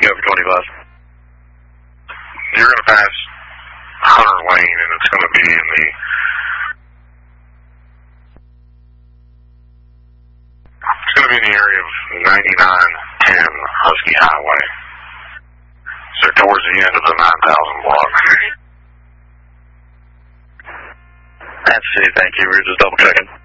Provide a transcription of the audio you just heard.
You have 25. You're going to pass Hunter Lane, and it's going to be in the... It's going to be in the area of 9910 Husky Highway. So towards the end of the 9000 block. That's it, thank you. We're just double checking.